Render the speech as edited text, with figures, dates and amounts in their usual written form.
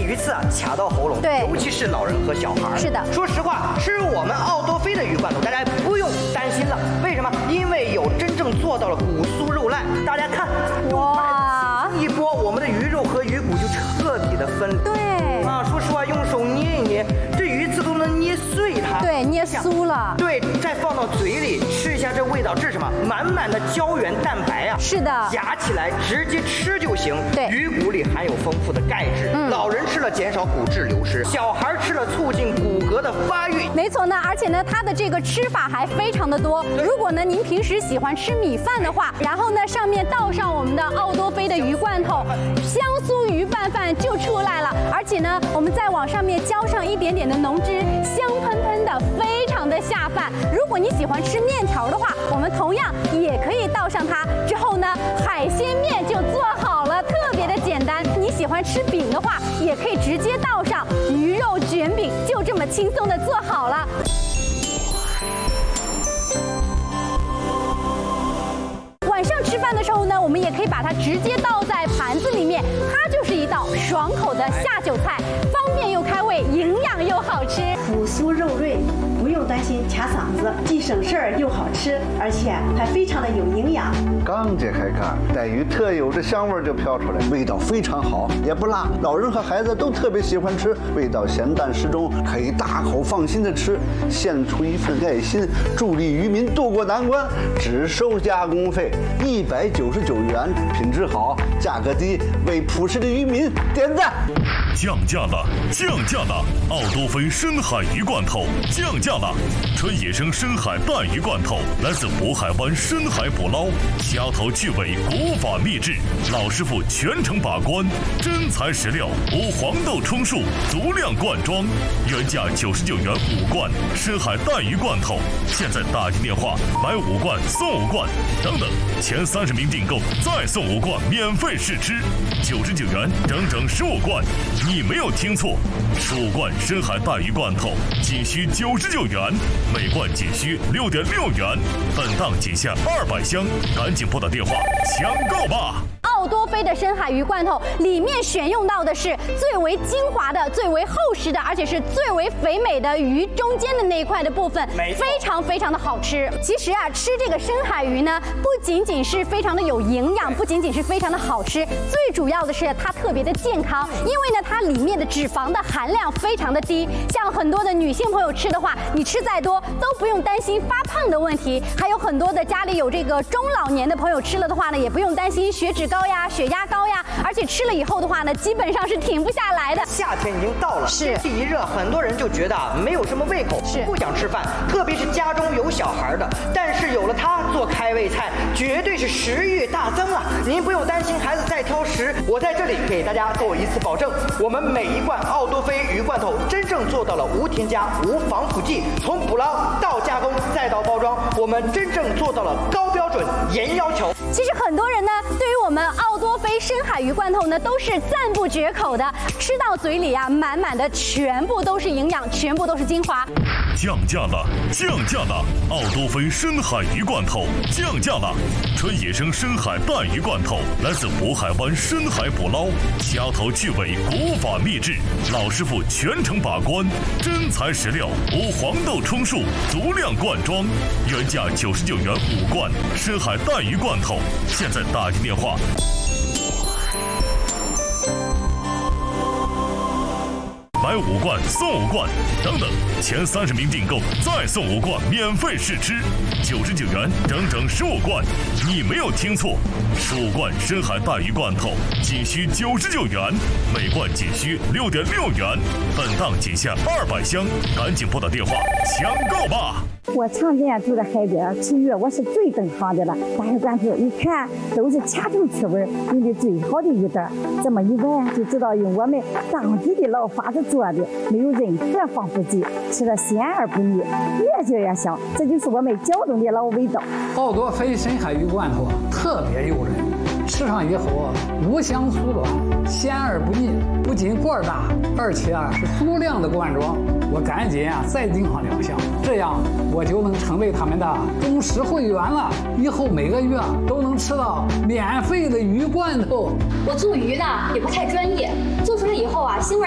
鱼刺啊卡到喉咙， 对， 尤其是老人和小孩。 是的， 说实话，吃我们奥多菲的鱼罐头，大家不用担心了。为什么？因为有真正做到了骨酥肉烂。大家看，哇，一拨，我们的鱼肉和鱼骨就彻底的分离。 对啊，说实话，用手捏一捏，这鱼刺都能捏碎它。 对，捏酥了。 对，再放到嘴里吃一下，这味道这是什么？满满的胶原蛋白啊！ 是的， 夹起来直接吃就行。 对， 鱼骨里含有丰富的钙质，老人吃了减少骨质流失，小孩吃了促进骨骼的发育。 没错呢，而且呢，它的这个吃法还非常的多。如果呢您平时喜欢吃米饭的话，然后呢上面倒上我们的奥多菲的鱼罐头，香酥鱼拌饭就出来了。而且呢，我们再往上面浇上一点点的浓汁，香喷喷的，非常的下饭。如果你喜欢吃面条的话，我们同样也可以倒上它。之后呢，海鲜面就做好了，特别的简单。你喜欢吃饼的话，也可以直接倒上鱼肉卷饼，就这么轻松的做好了。晚上吃饭的时候呢，我们也可以把它直接倒在盘子里面，它就是一道爽口的下酒菜，方便又开胃，营养又好吃， 骨酥肉润，不用担心卡嗓子，既省事儿又好吃，而且还非常的有营养。 刚揭开盖，带鱼特有的香味就飘出来，味道非常好，也不辣，老人和孩子都特别喜欢吃，味道咸淡适中，可以大口放心的吃，献出一份爱心，助力渔民渡过难关，只收加工费199元，品质好，价格低，为朴实的渔民点赞。 降价了，降价了！奥多菲深海鱼罐头降价了，纯野生深海带鱼罐头，来自渤海湾深海捕捞，虾头去尾，古法秘制，老师傅全程把关，真材实料，无黄豆充数，足量灌装，原价99元5罐深海带鱼罐头，现在打进电话买5罐送5罐，等等，前30名订购再送5罐免费试吃，99元整整15罐。你没有听错，15罐深海带鱼罐头仅需99元，每罐仅需6.6元，本档仅限200箱，赶紧拨打电话抢购吧！ 奥多菲的深海鱼罐头里面选用到的是最为精华的、最为厚实的，而且是最为肥美的鱼中间的那一块的部分，非常非常的好吃。其实啊，吃这个深海鱼呢，不仅仅是非常的有营养，不仅仅是非常的好吃，最主要的是它特别的健康，因为呢它里面的脂肪的含量非常的低。像很多的女性朋友吃的话，你吃再多都不用担心发胖的问题。还有很多的家里有这个中老年的朋友吃了的话呢，也不用担心血脂高呀、血压高呀，而且吃了以后的话呢，基本上是停不下来的。 夏天已经到了， 是天气一热，很多人就觉得没有什么胃口，不想吃饭，特别是家中有小孩的。但是有了它做开胃菜，绝对是食欲大增啊！您不用担心孩子再挑食，我在这里给大家做一次保证，我们每一罐奥多菲鱼罐头真正做到了无添加、无防腐剂，从捕捞到加工再到包装，我们真正做到了高标准、严要求。 其实很多人呢，对于我们奥多菲深海鱼罐头呢，都是赞不绝口的，吃到嘴里啊，满满的全部都是营养，全部都是精华。 降价了，降价了！奥多菲深海鱼罐头降价了，纯野生深海带鱼罐头，来自渤海湾深海捕捞，虾头去尾，古法秘制，老师傅全程把关，真材实料，无黄豆充数，足量灌装，原价99元5罐深海带鱼罐头，现在打进电话。买5罐送5罐，等等，前30名订购再送5罐免费试吃，99元整整15罐。你没有听错，15罐深海带鱼罐头仅需99元，每罐仅需6.6元，本档仅限200箱，赶紧拨打电话抢购吧！ 我常年住在海边，吃鱼我是最懂行的了。带鱼罐头一看都是掐头去味，用的最好的鱼蛋，这么一闻就知道用我们当地的老法子做的，没有任何防腐剂，吃了鲜而不腻，越嚼越香，这就是我们胶东的老味道。 奥多菲深海鱼罐头特别诱人，吃上以后无香酥软，鲜而不腻，不仅罐大，而且是足量的灌装。我赶紧再订上2箱，这样我就能成为他们的忠实会员了。以后每个月都能吃到免费的鱼罐头。 我做鱼呢也不太专业，做出来以后啊，腥味